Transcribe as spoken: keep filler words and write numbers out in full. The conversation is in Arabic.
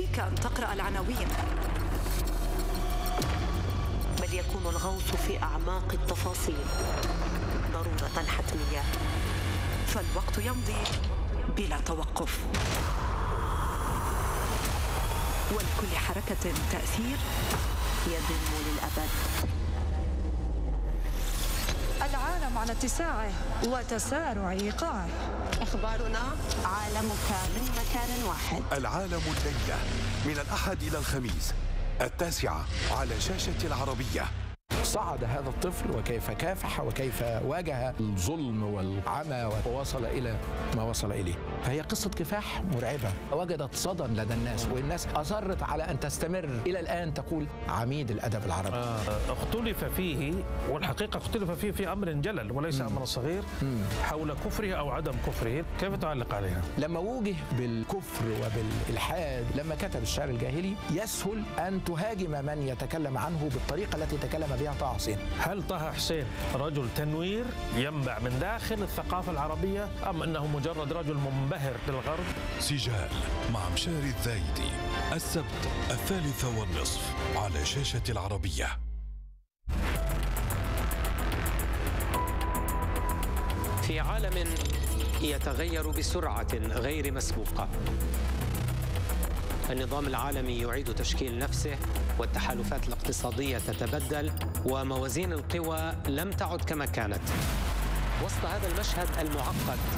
يكفيك أن تقرأ العناوين، بل يكون الغوص في أعماق التفاصيل ضرورة حتمية. فالوقت يمضي بلا توقف، ولكل حركة تأثير يدم للأبد. العالم على اتساعه وتسارع إيقاعه. أخبارنا عالمك من مكان واحد. العالم الليلة من الأحد إلى الخميس التاسعة على شاشة العربية. صعد هذا الطفل وكيف كافح وكيف واجه الظلم والعمى ووصل إلى ما وصل إليه. فهي قصة كفاح مرعبة وجدت صدى لدى الناس، والناس أصرت على أن تستمر إلى الآن تقول عميد الأدب العربي. آه اختلف فيه، والحقيقة اختلف فيه في أمر جلل وليس أمر صغير، حول كفره أو عدم كفره. كيف تعلق عليها؟ لما وجه بالكفر وبالإلحاد، لما كتب الشعر الجاهلي، يسهل أن تهاجم من يتكلم عنه بالطريقة التي تكلم بها طه حسين. هل طه حسين رجل تنوير ينبع من داخل الثقافة العربية، أم أنه مجرد رجل منبهر للغرب؟ سجال مع مشاري الزايدي السبت الثالثة والنصف على شاشة العربية. في عالم يتغير بسرعة غير مسبوقة، النظام العالمي يعيد تشكيل نفسه، والتحالفات الاقتصادية تتبدل، وموازين القوى لم تعد كما كانت. وسط هذا المشهد المعقد